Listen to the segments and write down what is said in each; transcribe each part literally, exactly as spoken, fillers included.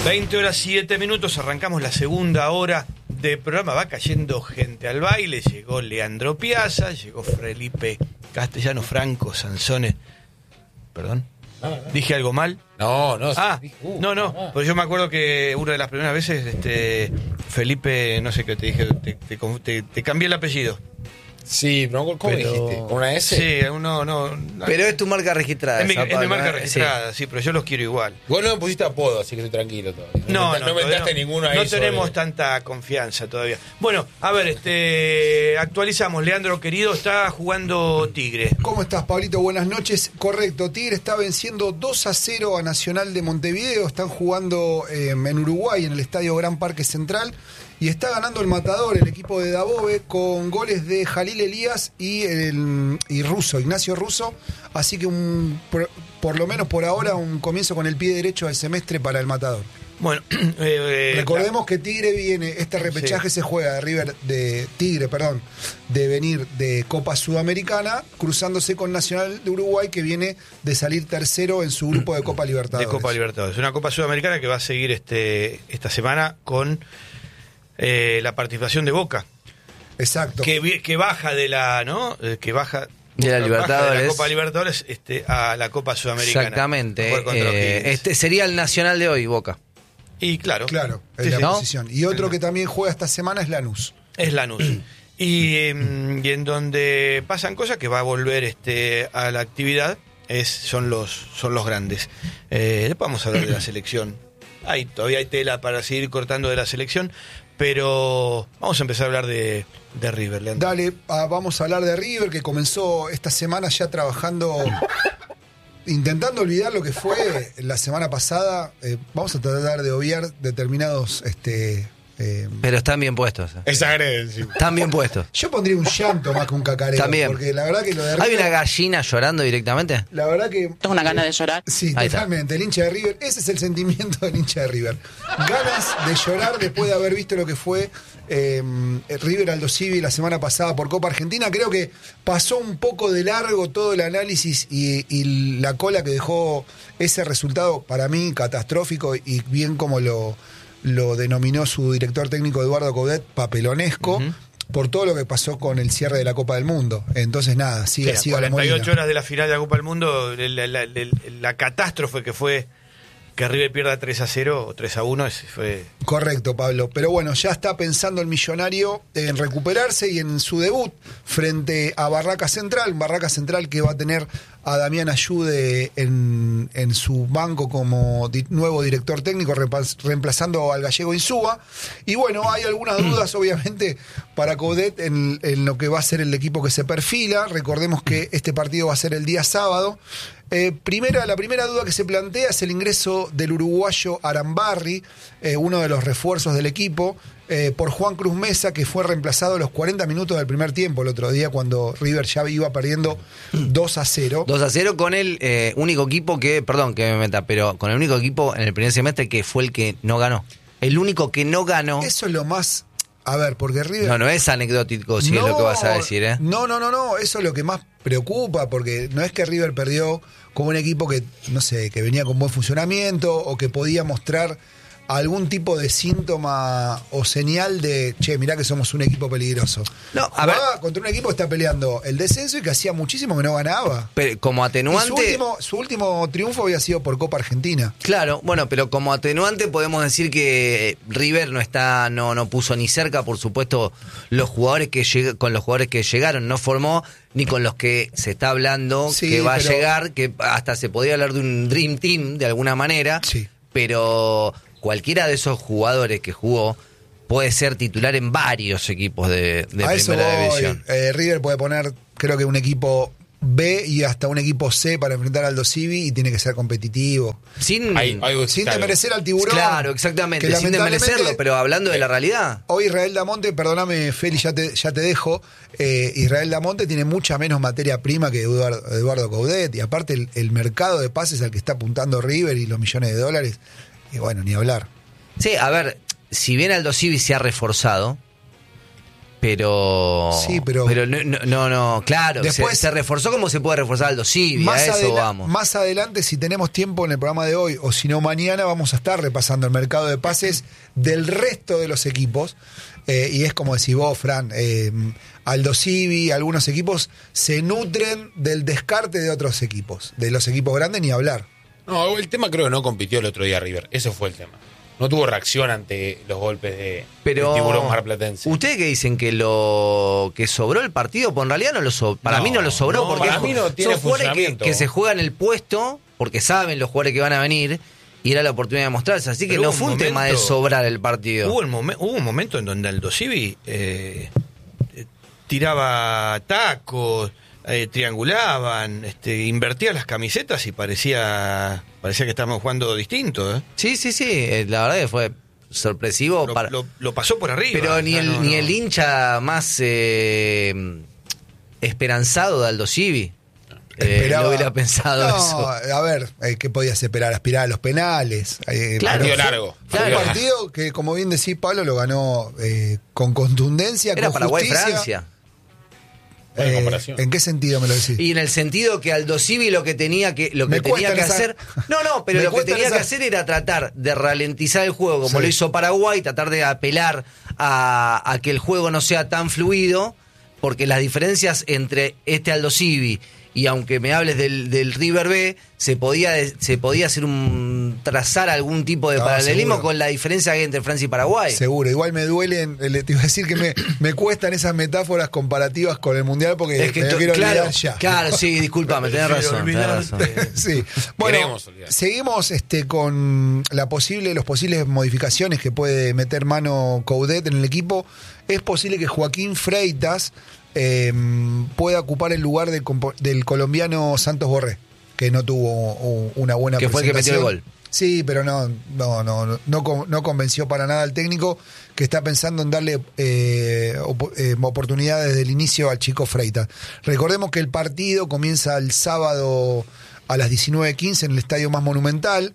veinte horas siete minutos, arrancamos la segunda hora de programa. Va cayendo gente al baile. Llegó Leandro Piazza, llegó Felipe Castellano, Franco Sansone. Perdón, no, no. ¿dije algo mal? No, no. Ah, uh, no, no. no. Porque yo me acuerdo que una de las primeras veces, este, Felipe, no sé qué te dije, te, te, te, te cambié el apellido. Sí, ¿cómo pero... dijiste? ¿Con una S? Sí, no, no, no. Pero es tu marca registrada. Es mi, esa, es mi marca ¿no? registrada, sí. sí, pero yo los quiero igual. Vos no me pusiste apodo, así que estoy tranquilo todavía. No, no, no, no inventaste no, ninguno ahí. No tenemos sobre... tanta confianza todavía. Bueno, a ver, este actualizamos. Leandro, querido, está jugando Tigre. ¿Cómo estás, Pablito? Buenas noches. Correcto, Tigre está venciendo dos a cero a Nacional de Montevideo. Están jugando eh, en Uruguay, en el Estadio Gran Parque Central. Y está ganando el Matador, el equipo de Dabove, con goles de Jalil Elías y, el, y Russo, Ignacio Russo. Así que un, por, por lo menos por ahora un comienzo con el pie derecho del semestre para el Matador. Bueno, eh, recordemos la... que Tigre viene, este repechaje sí. se juega de River, de Tigre, perdón, de venir de Copa Sudamericana, cruzándose con Nacional de Uruguay, que viene de salir tercero en su grupo de Copa Libertadores. De Copa Libertadores. Una Copa Sudamericana que va a seguir este esta semana con eh, la participación de Boca. Exacto. Que, que baja de la, ¿no? Que baja de la Libertadores, de la Copa Libertadores este, a la Copa Sudamericana. Exactamente. Eh, este sería el Nacional de hoy, Boca. Y claro. Claro, es sí, la sí. posición. Y otro que también juega esta semana es Lanús. Es Lanús. y, eh, y en donde pasan cosas que va a volver este, a la actividad es, son los son los grandes. Eh, después vamos a hablar de la selección. Hay, todavía hay tela para seguir cortando de la selección, pero vamos a empezar a hablar de, de River, Leandro. Dale, ah, vamos a hablar de River, que comenzó esta semana ya trabajando... Intentando olvidar lo que fue la semana pasada, eh, vamos a tratar de obviar determinados... este eh, Pero están bien puestos. ¿eh? Es agresivo. Están bien puestos. Yo pondría un llanto más que un cacareo. También. Porque la verdad que lo de River... ¿Hay una gallina llorando directamente? La verdad que... ¿Tengo una gana de llorar? Sí, Ahí totalmente. está. El hincha de River, ese es el sentimiento del hincha de River. Ganas de llorar después de haber visto lo que fue eh, River Aldo Civi la semana pasada por Copa Argentina. Creo que pasó un poco de largo todo el análisis y, y la cola que dejó ese resultado, para mí, catastrófico, y bien como lo, lo denominó su director técnico Eduardo Coudet, papelonesco. Uh-huh. Por todo lo que pasó con el cierre de la Copa del Mundo. Entonces, nada, sigue, sí, sigue la cuarenta y ocho molina. horas de la final de la Copa del Mundo, la, la, la, la catástrofe que fue que River pierda tres a cero o tres a uno, ese fue... Correcto, Pablo. Pero bueno, ya está pensando el millonario en recuperarse y en su debut frente a Barraca Central. Barraca Central que va a tener a Damián Ayude en, en su banco como di- nuevo director técnico, reemplazando al gallego Insúa. Y bueno, hay algunas dudas, obviamente, para Coudet en, en lo que va a ser el equipo que se perfila. Recordemos que este partido va a ser el día sábado. Eh, primera, la primera duda que se plantea es el ingreso del uruguayo Arambarri, eh, uno de los refuerzos del equipo, eh, por Juan Cruz Mesa, que fue reemplazado a los cuarenta minutos del primer tiempo el otro día, cuando River ya iba perdiendo dos a cero. dos a cero con el eh, único equipo que, perdón que me meta, pero con el único equipo en el primer semestre que fue el que no ganó. El único que no ganó. Eso es lo más... A ver, porque River... No, no es anecdótico, si no, es lo que vas a decir, ¿eh? No, no, no, no, eso es lo que más preocupa, porque no es que River perdió como un equipo que, no sé, que venía con buen funcionamiento o que podía mostrar algún tipo de síntoma o señal de, che, mirá que somos un equipo peligroso. No, a Jugaba ver, contra un equipo que está peleando el descenso y que hacía muchísimo que no ganaba. pero como atenuante... Y su último, su último triunfo había sido por Copa Argentina. Claro, bueno, pero como atenuante podemos decir que River no está, no, no puso ni cerca, por supuesto, los jugadores que lleg- con los jugadores que llegaron, no formó ni con los que se está hablando Sí, que va pero- a llegar, que hasta se podría hablar de un Dream Team de alguna manera, Sí. pero cualquiera de esos jugadores que jugó puede ser titular en varios equipos de, de A eso primera voy. división. Eh, River puede poner, creo que un equipo B y hasta un equipo C para enfrentar al Aldo Civi y tiene que ser competitivo. Sin, Hay- hay- Sin claro. desmerecer al tiburón. claro, exactamente, que sin lamentablemente- desmerecerlo, pero hablando de la realidad. Hoy Israel Damonte, perdóname Feli, ya te, ya te dejo, eh, Israel Damonte tiene mucha menos materia prima que Eduardo, Eduardo Coudet, y aparte el, el mercado de pases al que está apuntando River y los millones de dólares, y bueno, ni hablar. Sí, a ver, si bien Aldo Civi se ha reforzado, Pero, Sí, pero- no, no, no, no, claro, Después- se, se reforzó como se puede reforzar Aldo Civi, a Más, eso adela- vamos. más adelante, si tenemos tiempo en el programa de hoy, o si no mañana, vamos a estar repasando el mercado de pases del resto de los equipos. Eh, y es como decís vos, Fran, eh, Aldo Civi, algunos equipos se nutren del descarte de otros equipos. De los equipos grandes ni hablar. No, el tema creo que no compitió el otro día River. Ese fue el tema. No tuvo reacción ante los golpes de, Pero del tiburón marplatense. ¿ustedes qué dicen? ¿Que lo que sobró el partido? Pues en realidad no lo so- para No, mí no lo sobró no, porque para mí no tiene son jugadores que, funcionamiento. que se juegan el puesto porque saben los jugadores que van a venir y era la oportunidad de mostrarse. Así que Pero no hubo fue un un tema de momento- sobrar el partido. Hubo, el momen- hubo un momento en donde Aldo Civi eh, eh, tiraba tacos, eh, triangulaban, este, invertía las camisetas y parecía parecía que estábamos jugando distinto. ¿eh? Sí, sí, sí. eh, La verdad que fue sorpresivo. Lo, para... lo- lo pasó por arriba. Pero ni O sea, el, no, ni no. el hincha más eh, esperanzado de Aldo Civi eh, Esperaba- lo hubiera pensado No, eso. a ver, eh, ¿qué podías esperar? Aspirar a los penales. Eh, Claro. pero Partido fue- largo. Fue Claro. un partido que, como bien decís, Pablo, lo ganó eh, con contundencia, Era con justicia. Paraguay-Francia. Buena Eh, comparación. ¿En qué sentido me lo decís? Y en el sentido que Aldo Civi lo que tenía que lo que Me tenía cuestan que esa- hacer, no, no, pero Me lo que cuestan tenía que esas- hacer era tratar de ralentizar el juego como Sí. lo hizo Paraguay, tratar de apelar a, a que el juego no sea tan fluido, porque las diferencias entre este Aldo Civi y aunque me hables del, del River B, se podía se podía hacer un trazar algún tipo de No, paralelismo seguro. con la diferencia que hay entre Francia y Paraguay. Seguro, igual me duelen, eh, te iba a decir que me, me cuestan esas metáforas comparativas con el Mundial porque Es que me lo to- quiero claro, olvidar ya. claro, sí, discúlpame, tenés Prefiero razón, tenés razón. olvidarte. Sí. Bueno, Queremos olvidar. seguimos este con la posible, los posibles modificaciones que puede meter mano Coudet en el equipo. Es posible que Joaquín Freitas eh, pueda ocupar el lugar del, compo- del colombiano Santos Borré, que no tuvo u- una buena Que fue el que metió el presentación. gol. Sí, pero no, no, no, no, no, con- no convenció para nada al técnico, que está pensando en darle eh, op- eh, oportunidades desde el inicio al chico Freitas. Recordemos que el partido comienza el sábado a las diecinueve quince en el estadio más monumental.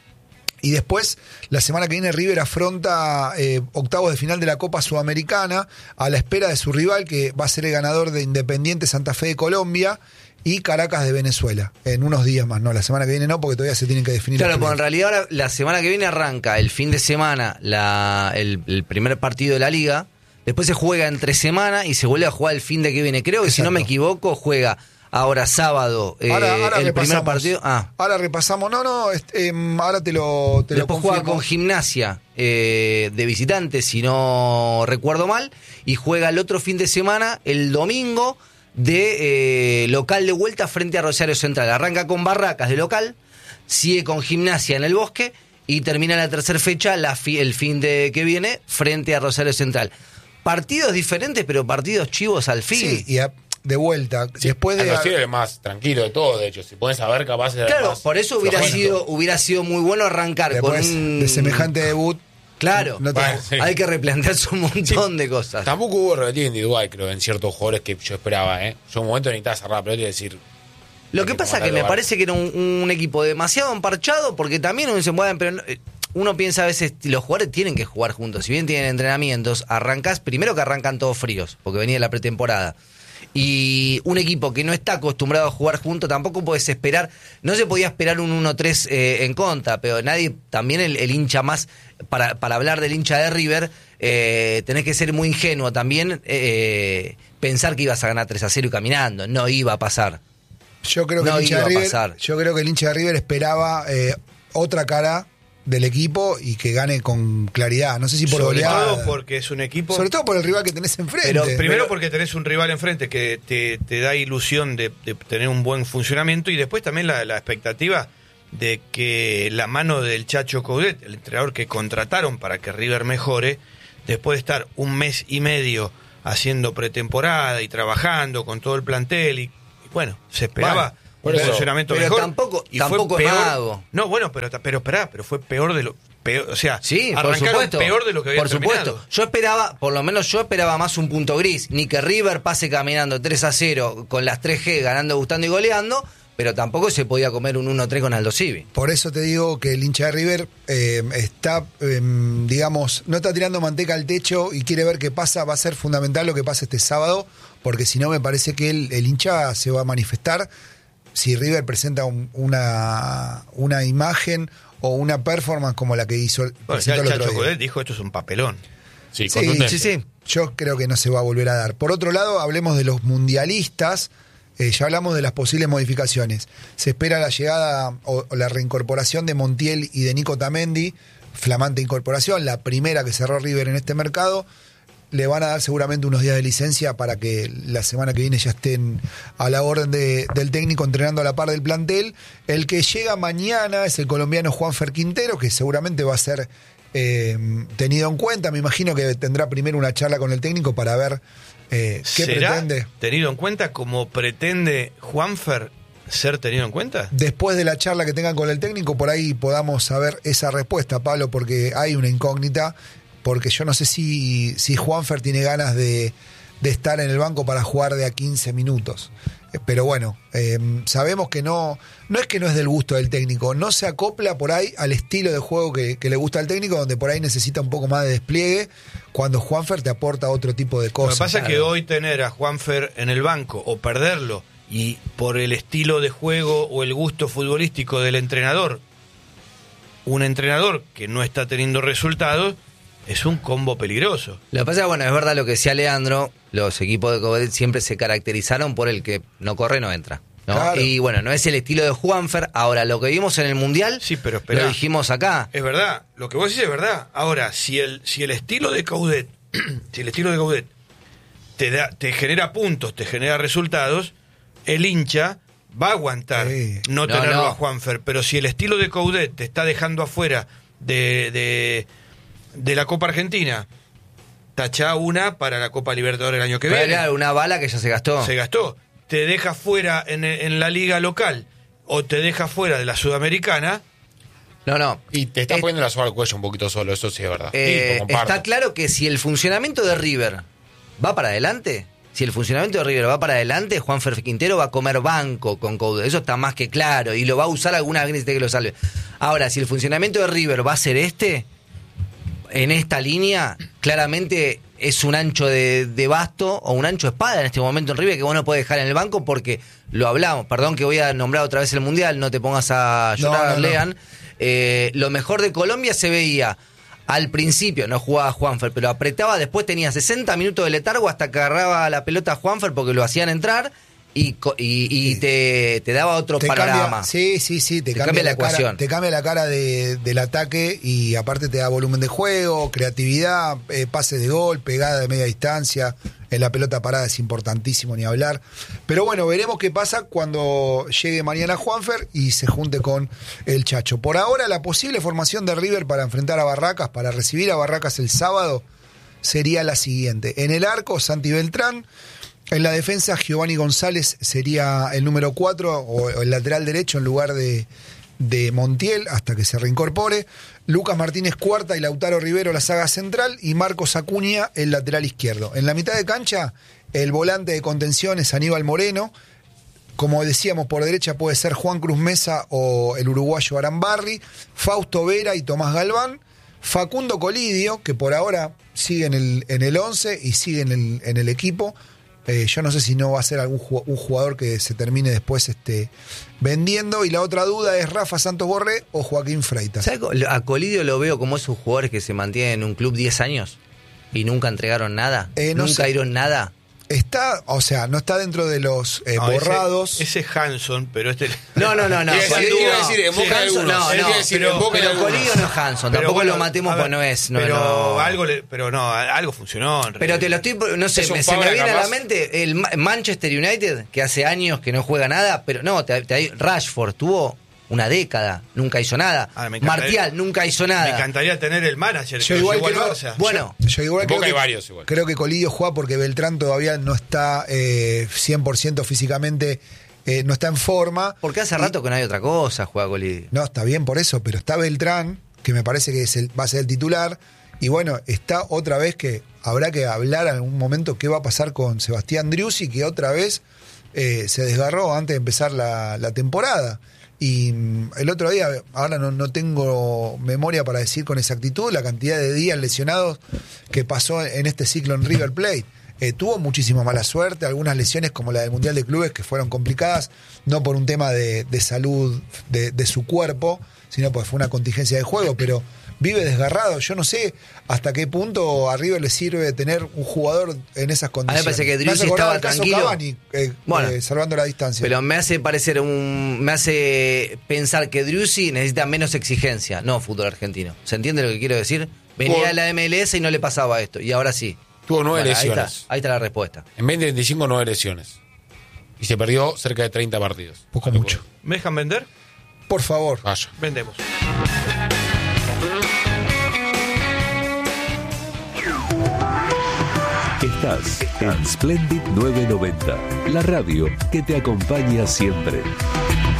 Y después, la semana que viene, River afronta eh, octavos de final de la Copa Sudamericana a la espera de su rival, que va a ser el ganador de Independiente Santa Fe de Colombia y Caracas de Venezuela. En unos días más, no, la semana que viene no, porque todavía se tienen que definir. Claro, los porque en playoffs. realidad ahora la semana que viene arranca el fin de semana la, el, el primer partido de la liga, después se juega entre semana y se vuelve a jugar el fin de que viene. Creo que si no me Exacto. equivoco juega ahora sábado eh, Ahora, ahora el primer repasamos. partido. Ah, Ahora repasamos. No, no, este, em, ahora te lo, te lo después juega confirmo. con Gimnasia eh, de visitante, si no recuerdo mal, y juega el otro fin de semana, el domingo, de eh, local de vuelta frente a Rosario Central. Arranca con Barracas de local, sigue con Gimnasia en el Bosque y termina la tercera fecha, la fi- el fin de que viene, frente a Rosario Central. Partidos diferentes, pero partidos chivos al fin. Sí, y a- de vuelta. después de. Aldo Civi es el más tranquilo de todo, de hecho. Si pueden saber, capaz de. Claro, por eso hubiera flojito. sido, hubiera sido muy bueno arrancar después con un... de semejante debut. Claro, no te- Bueno, sí. hay que replantearse un montón de cosas. Tampoco hubo relativa individual, creo, en ciertos jugadores que yo esperaba, ¿eh? Yo en un momento necesitaba cerrar la pelota y decir. Lo hay que pasa es tomar que me lugar. parece que era un, un equipo demasiado emparchado, porque también uno dice, bueno, pero no- eh, uno piensa a veces, los jugadores tienen que jugar juntos. Si bien tienen entrenamientos, arrancás, primero que arrancan todos fríos, porque venía la pretemporada. Y un equipo que no está acostumbrado a jugar juntos, tampoco puedes esperar, no se podía esperar un uno tres eh, en contra, pero nadie, también el, el hincha más, para, para hablar del hincha de River, eh, tenés que ser muy ingenuo también, eh, pensar que ibas a ganar tres a cero y caminando, no iba a pasar. Yo creo que No el hincha iba de a River, pasar. yo creo que el hincha de River esperaba eh, otra cara del equipo y que gane con claridad. No sé si por Sobre goleada. todo porque es un equipo. Sobre todo por el rival que tenés enfrente. Pero Primero porque tenés un rival enfrente que te, te da ilusión de, de tener un buen funcionamiento y después también la, la expectativa de que la mano del Chacho Coudet, el entrenador que contrataron para que River mejore, después de estar un mes y medio haciendo pretemporada y trabajando con todo el plantel y, y bueno, se esperaba Bueno, por un eso. funcionamiento Pero mejor. tampoco- y fue tampoco es peor. mago. No, bueno, pero pero esperá, pero fue peor de lo peor, o sea, Sí, por arrancaron supuesto. peor de lo que había Por terminado. supuesto. Yo esperaba, por lo menos yo esperaba más un punto gris. Ni que River pase caminando tres a cero con las tres G, ganando, gustando y goleando. pero tampoco se podía comer un uno tres con Aldo Civi. Por eso te digo que el hincha de River eh, está, eh, digamos, no está tirando manteca al techo y quiere ver qué pasa. Va a ser fundamental lo que pasa este sábado, porque si no me parece que el, el hincha se va a manifestar si River presenta un, una, una imagen o una performance como la que hizo el, Bueno, ya el el otro Chacho día. Coudet dijo esto es un papelón. Sí, Sí, contundente. Sí, sí. Yo creo que no se va a volver a dar. Por otro lado, hablemos de los mundialistas. Eh, ya hablamos de las posibles modificaciones. Se espera la llegada o, o la reincorporación de Montiel y de Nico Tamendi. Flamante incorporación, la primera que cerró River en este mercado. Le van a dar seguramente unos días de licencia para que la semana que viene ya estén a la orden de, del técnico entrenando a la par del plantel. El que llega mañana es el colombiano Juanfer Quintero, que seguramente va a ser eh, tenido en cuenta. Me imagino que tendrá primero una charla con el técnico para ver eh, qué ¿Será pretende. tenido en cuenta como pretende Juanfer ser tenido en cuenta? Después de la charla que tengan con el técnico, por ahí podamos saber esa respuesta, Pablo, porque hay una incógnita. Porque yo no sé si, si Juanfer tiene ganas de, de estar en el banco para jugar de a quince minutos. Eh, Pero bueno, eh, sabemos que no, no es que no es del gusto del técnico, no se acopla por ahí al estilo de juego que, que le gusta al técnico, donde por ahí necesita un poco más de despliegue, cuando Juanfer te aporta otro tipo de Lo cosas. que pasa es que claro. hoy tener a Juanfer en el banco o perderlo, y por el estilo de juego o el gusto futbolístico del entrenador, un entrenador que no está teniendo resultados, es un combo peligroso. Lo que pasa es que, bueno, es verdad lo que decía Leandro, los equipos de Coudet siempre se caracterizaron por el que no corre, no entra, ¿no? Claro. Y bueno, no es el estilo de Juanfer. Ahora, lo que vimos en el Mundial, Sí, pero esperá. lo dijimos acá. Es verdad, lo que vos decís es verdad. Ahora, si el, si el estilo de Coudet, si el estilo de Coudet te da, te genera puntos, te genera resultados, el hincha va a aguantar Sí. no, No, tenerlo no. a Juanfer. Pero si el estilo de Coudet te está dejando afuera de, de, de la Copa Argentina, tachá una para la Copa Libertadores el año que viene. Era una bala que ya se gastó. Se gastó. Te deja fuera en, en la liga local o te deja fuera de la Sudamericana. No, no. Y te está Es- poniendo la soga al cuello un poquito solo, eso sí es verdad. Eh, Sí, comparto. está claro que si el funcionamiento de River va para adelante, si el funcionamiento de River va para adelante, Juanfer Quintero va a comer banco con Coudet. Eso está más que claro. Y lo va a usar alguna vez que lo salve. Ahora, si el funcionamiento de River va a ser este, en esta línea, claramente es un ancho de, de basto o un ancho de espada en este momento en River que vos no podés dejar en el banco porque lo hablamos. Perdón que voy a nombrar otra vez el Mundial, no te pongas a llorar, No, no, no. Lean. Eh, lo mejor de Colombia se veía al principio, no jugaba Juanfer, pero apretaba, después tenía sesenta minutos de letargo hasta que agarraba la pelota a Juanfer porque lo hacían entrar y, co- y, y te, te daba otro Te panorama. cambia, sí, sí, sí, te, Te cambia, cambia la la cara, ecuación. te cambia la cara de- del ataque y aparte te da volumen de juego, creatividad, eh, pase de gol, pegada de media distancia, en la pelota parada es importantísimo ni hablar. Pero bueno, veremos qué pasa cuando llegue mañana Juanfer y se junte con el Chacho. Por ahora la posible formación de River para enfrentar a Barracas, para recibir a Barracas el sábado, sería la siguiente. En el arco, Santi Beltrán. En la defensa, Giovanni González sería el número cuatro o el lateral derecho en lugar de, de Montiel hasta que se reincorpore. Lucas Martínez cuarta y Lautaro Rivero la saga central y Marcos Acuña el lateral izquierdo. En la mitad de cancha, el volante de contención es Aníbal Moreno. Como decíamos, por derecha puede ser Juan Cruz Mesa o el uruguayo Arambarri, Fausto Vera y Tomás Galván. Facundo Colidio, que por ahora sigue en el, en el once y sigue en el, en el equipo. Eh, yo no sé si no va a ser algún ju- un jugador que se termine después este, vendiendo. Y la otra duda es Rafa Santos Borré o Joaquín Freitas. ¿Sabes? A Colidio lo veo como esos jugadores que se mantienen en un club diez años y nunca entregaron nada, Eh, no nunca sé. dieron nada. Está, o sea, no está dentro de los eh, No, ese- borrados. Ese, es Hanson, pero este. No, no, no, no. Iba a decir- Colidio- iba a decir, en boca de Hanson, algunos. no, Él no, iba a decir, pero, en boca de pero algunos. Colidio no es Hanson, Pero tampoco bueno, lo matemos a ver, porque no es. No, pero no. algo le- pero no, algo funcionó. en Pero te lo realidad. estoy, no sé, Es un me, se me Fabra viene a la capaz. mente el Ma- Manchester United, que hace años que no juega nada, pero no, te, te- Rashford tuvo una década, nunca hizo nada. Ah, me encantaría- Martial nunca hizo Me nada. encantaría tener el manager Yo que lo igual llevó al creo- Barça. Bueno, Yo, yo igual En creo Boca que, hay varios igual. creo que Colidio juega porque Beltrán todavía no está eh, cien por ciento físicamente, eh, no está en forma. porque hace Y- rato que no hay otra cosa, juega Colidio. No, está bien por eso, pero está Beltrán, que me parece que es el, va a ser el titular. Y bueno, está otra vez que habrá que hablar en algún momento qué va a pasar con Sebastián Driussi, que otra vez eh, se desgarró antes de empezar la, la temporada. Y mm, el otro día, ahora no, no tengo memoria para decir con exactitud la cantidad de días lesionados que pasó en este ciclo en River Plate. Eh, tuvo muchísima mala suerte, algunas lesiones como la del Mundial de Clubes que fueron complicadas, no por un tema de, de salud de, de su cuerpo, sino porque fue una contingencia de juego, pero vive desgarrado. Yo no sé hasta qué punto a River le sirve tener un jugador en esas condiciones. A mí me parece que Me hace Driussi acordar estaba el caso tranquilo. Cavani, eh, Bueno, eh, salvando la distancia. Pero me hace parecer un. Me hace pensar que Driussi necesita menos exigencia, no fútbol argentino. ¿Se entiende lo que quiero decir? Venía Por- de la M L S y no le pasaba esto, y ahora sí. Tuvo nueve Bueno, ahí lesiones. está, ahí está la respuesta. En veinte veinticinco, nueve lesiones. Y se perdió cerca de treinta partidos. Poco mucho. ¿Me dejan vender? Por favor. Vaya. Vendemos. Estás en Splendid novecientos noventa, la radio que te acompaña siempre.